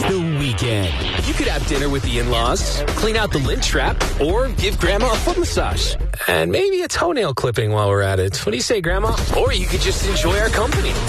the weekend. You could have dinner with the in-laws, clean out the lint trap, or give Grandma a foot massage. And maybe a toenail clipping while we're at it. What do you say, Grandma? Or you could just enjoy our company.